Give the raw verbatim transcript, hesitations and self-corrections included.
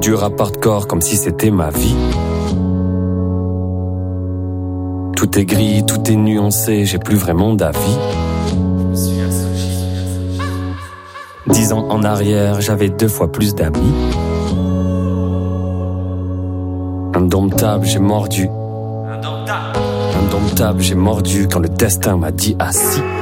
du rap hardcore comme si c'était ma vie. Tout est gris, tout est nuancé, j'ai plus vraiment d'avis. Dix ans en arrière, j'avais deux fois plus d'amis. Indomptable, j'ai mordu. Indomptable, j'ai mordu quand le destin m'a dit assis.